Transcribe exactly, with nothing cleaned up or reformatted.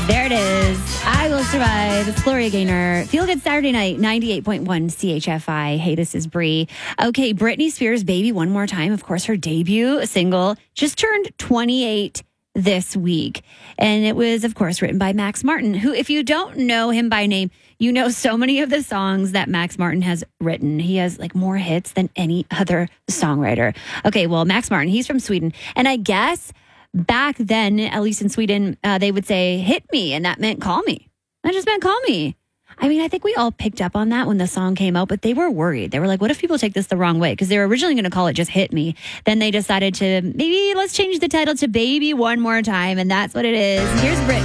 There it is. I Will Survive. It's Gloria Gaynor. Feel Good Saturday Night, ninety-eight point one C H F I. Hey, this is Bree. Okay, Britney Spears' Baby One More Time, of course, her debut single, just turned twenty-eight this week. And it was, of course, written by Max Martin, who, if you don't know him by name, you know so many of the songs that Max Martin has written. He has like more hits than any other songwriter. Okay, well, Max Martin, he's from Sweden. And I guess back then, at least in Sweden, uh, they would say, hit me. And that meant call me. That just meant call me. I mean, I think we all picked up on that when the song came out, but they were worried. They were like, what if people take this the wrong way? Because they were originally going to call it Just Hit Me. Then they decided to maybe let's change the title to Baby One More Time. And that's what it is. Here's Britney.